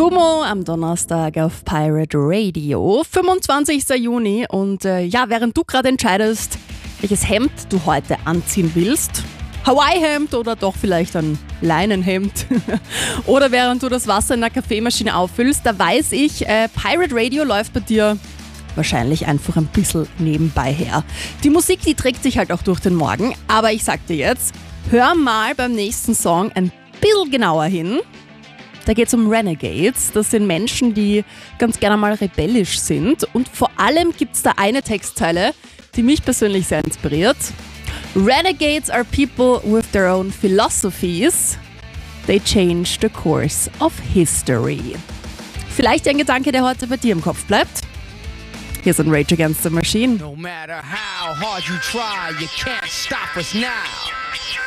Gummo am Donnerstag auf Pirate Radio, 25. Juni. Und während du gerade entscheidest, welches Hemd du heute anziehen willst, Hawaii-Hemd oder doch vielleicht ein Leinenhemd, oder während du das Wasser in der Kaffeemaschine auffüllst, da weiß ich, Pirate Radio läuft bei dir wahrscheinlich einfach ein bisschen nebenbei her. Die Musik, die trägt sich halt auch durch den Morgen, aber ich sag dir jetzt, hör mal beim nächsten Song ein bisschen genauer hin. Da geht es um Renegades. Das sind Menschen, die ganz gerne mal rebellisch sind. Und vor allem gibt es da eine Textzeile, die mich persönlich sehr inspiriert. Renegades are people with their own philosophies. They change the course of history. Vielleicht ein Gedanke, der heute bei dir im Kopf bleibt. Hier sind Rage Against the Machine. No matter how hard you try, you can't stop us now.